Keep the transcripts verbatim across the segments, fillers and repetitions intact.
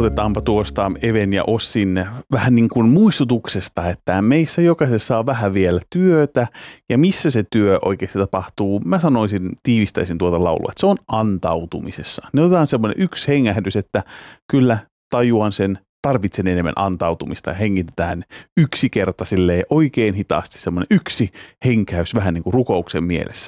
aloitetaanpa tuosta Even ja Ossin vähän niin kuin muistutuksesta, että meissä jokaisessa on vähän vielä työtä ja missä se työ oikeasti tapahtuu. Mä sanoisin, tiivistäisin tuota laulua, että se on antautumisessa. Ne otetaan semmoinen yksi hengähdys, että kyllä tajuan sen, tarvitsen enemmän antautumista ja hengitetään yksi kerta silleen oikein hitaasti semmoinen yksi henkäys vähän niin kuin rukouksen mielessä.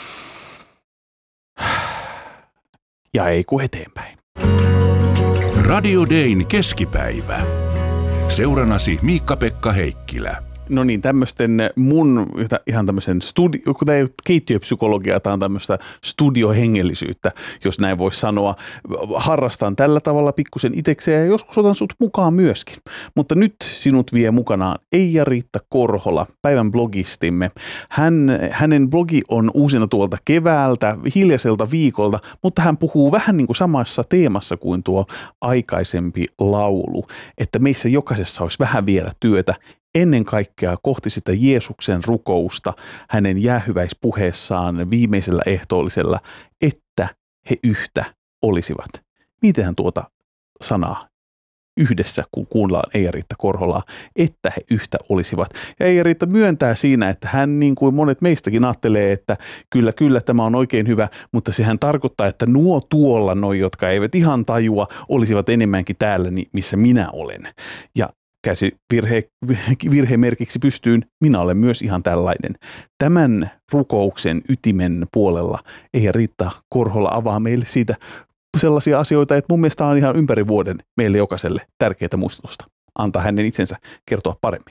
Ja ei kun eteenpäin. Radio Dayn keskipäivä. Seuranasi Miikka-Pekka Heikkilä. No niin, tämmöisten mun ihan tämmöisen studio, kun tämä ei ole keittiöpsykologiaa, tämä on tämmöistä studiohengellisyyttä, jos näin voisi sanoa. Harrastan tällä tavalla pikkusen itsekseen ja joskus otan sut mukaan myöskin. Mutta nyt sinut vie mukanaan Eija-Riitta Korhola, päivän blogistimme. Hän, hänen blogi on uusina tuolta keväältä, hiljaiselta viikolta, mutta hän puhuu vähän niin kuin samassa teemassa kuin tuo aikaisempi laulu, että meissä jokaisessa olisi vähän vielä työtä. Ennen kaikkea kohti sitä Jeesuksen rukousta hänen jäähyväispuheessaan viimeisellä ehtoollisella, että he yhtä olisivat. Miten tuota sanaa yhdessä, kun kuunnellaan Eija-Riitta Korholaa, että he yhtä olisivat. Ja Eija-Riitta myöntää siinä, että hän niin kuin monet meistäkin ajattelee, että kyllä, kyllä tämä on oikein hyvä, mutta sehän tarkoittaa, että nuo tuolla, noi, jotka eivät ihan tajua, olisivat enemmänkin täällä, missä minä olen. Ja käsi virhe, virhemerkiksi pystyyn, minä olen myös ihan tällainen. Tämän rukouksen ytimen puolella Eija-Riitta Korhola avaa meille siitä sellaisia asioita, että mun mielestä on ihan ympäri vuoden meille jokaiselle tärkeää muistutusta. Antaa hänen itsensä kertoa paremmin.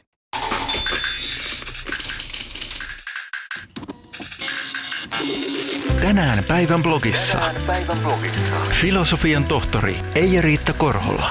Tänään päivän blogissa. Tänään päivän blogissa. Filosofian tohtori Eija-Riitta Korhola.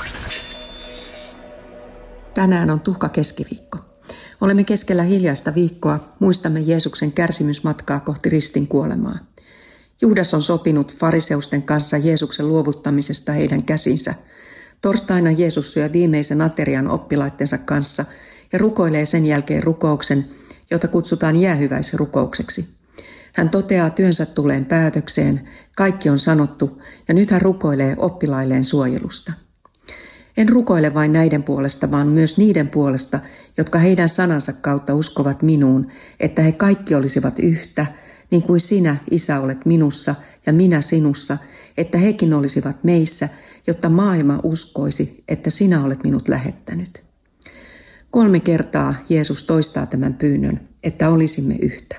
Tänään on tuhka keskiviikko. Olemme keskellä hiljaista viikkoa, muistamme Jeesuksen kärsimysmatkaa kohti ristin kuolemaa. Juudas on sopinut fariseusten kanssa Jeesuksen luovuttamisesta heidän käsinsä. Torstaina Jeesus syö viimeisen aterian oppilaittensa kanssa ja rukoilee sen jälkeen rukouksen, jota kutsutaan jäähyväisrukoukseksi. Hän toteaa työnsä tulleen päätökseen, kaikki on sanottu ja nyt hän rukoilee oppilailleen suojelusta. En rukoile vain näiden puolesta, vaan myös niiden puolesta, jotka heidän sanansa kautta uskovat minuun, että he kaikki olisivat yhtä, niin kuin sinä, Isä, olet minussa ja minä sinussa, että hekin olisivat meissä, jotta maailma uskoisi, että sinä olet minut lähettänyt. Kolme kertaa Jeesus toistaa tämän pyynnön, että olisimme yhtä.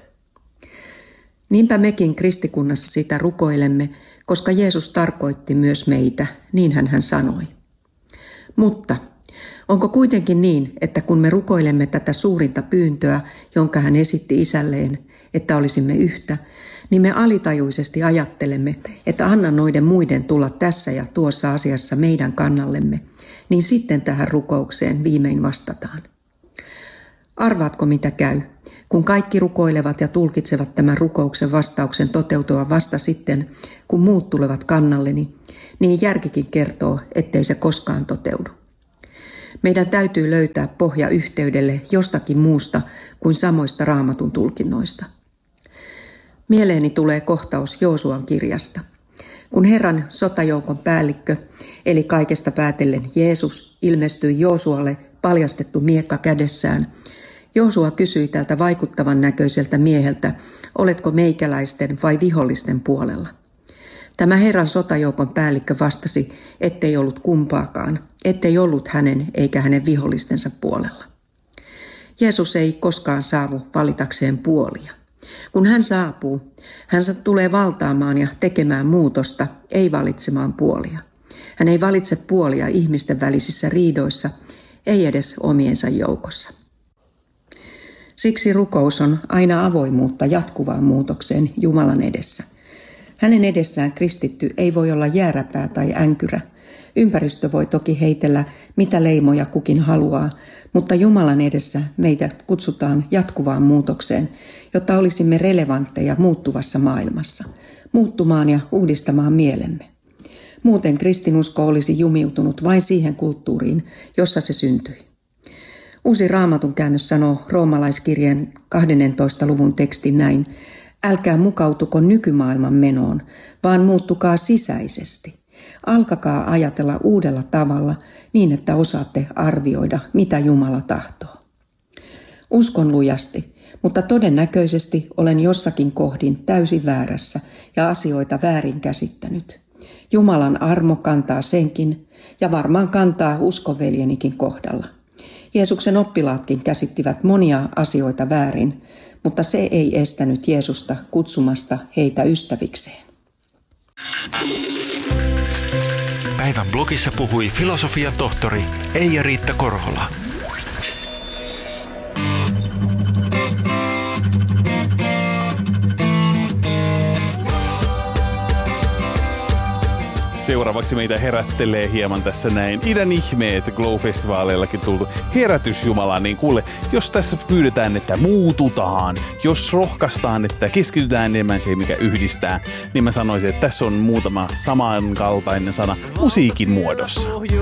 Niinpä mekin kristikunnassa sitä rukoilemme, koska Jeesus tarkoitti myös meitä, niinhän hän sanoi. Mutta onko kuitenkin niin, että kun me rukoilemme tätä suurinta pyyntöä, jonka hän esitti isälleen, että olisimme yhtä, niin me alitajuisesti ajattelemme, että anna noiden muiden tulla tässä ja tuossa asiassa meidän kannallemme, niin sitten tähän rukoukseen viimein vastataan. Arvaatko mitä käy, kun kaikki rukoilevat ja tulkitsevat tämän rukouksen vastauksen toteutua vasta sitten, kun muut tulevat kannalleni, niin järkikin kertoo, ettei se koskaan toteudu. Meidän täytyy löytää pohja yhteydelle jostakin muusta kuin samoista Raamatun tulkinnoista. Mieleeni tulee kohtaus Joosuan kirjasta. Kun Herran sotajoukon päällikkö, eli kaikesta päätellen Jeesus, ilmestyi Joosualle paljastettu miekka kädessään, Joosua kysyi tältä vaikuttavan näköiseltä mieheltä, oletko meikäläisten vai vihollisten puolella. Tämä Herran sotajoukon päällikkö vastasi, ettei ollut kumpaakaan, ettei ollut hänen eikä hänen vihollistensa puolella. Jeesus ei koskaan saavu valitakseen puolia. Kun hän saapuu, hän tulee valtaamaan ja tekemään muutosta, ei valitsemaan puolia. Hän ei valitse puolia ihmisten välisissä riidoissa, ei edes omiensa joukossa. Siksi rukous on aina avoimuutta jatkuvaan muutokseen Jumalan edessä. Hänen edessään kristitty ei voi olla jääräpää tai änkyrä. Ympäristö voi toki heitellä mitä leimoja kukin haluaa, mutta Jumalan edessä meitä kutsutaan jatkuvaan muutokseen, jotta olisimme relevantteja muuttuvassa maailmassa, muuttumaan ja uudistamaan mielemme. Muuten kristinusko olisi jumiutunut vain siihen kulttuuriin, jossa se syntyi. Uusi Raamatun käännös sanoo roomalaiskirjeen kahdentoista luvun tekstin näin: älkää mukautuko nykymaailman menoon, vaan muuttukaa sisäisesti. Alkakaa ajatella uudella tavalla niin, että osaatte arvioida, mitä Jumala tahtoo. Uskon lujasti, mutta todennäköisesti olen jossakin kohdin täysin väärässä ja asioita väärin käsittänyt. Jumalan armo kantaa senkin ja varmaan kantaa uskonveljenikin kohdalla. Jeesuksen oppilaatkin käsittivät monia asioita väärin, mutta se ei estänyt Jeesusta kutsumasta heitä ystävikseen. Päivän blogissa puhui filosofian tohtori Eija-Riitta Korhola. Seuraavaksi meitä herättelee hieman tässä näin idän ihmeet Glow-festivaaleillakin tultu herätys Jumalaan, niin kuule, jos tässä pyydetään, että muututaan, jos rohkaistaan, että keskitytään enemmän siihen, mikä yhdistää, niin mä sanoisin, että tässä on muutama samankaltainen sana musiikin muodossa.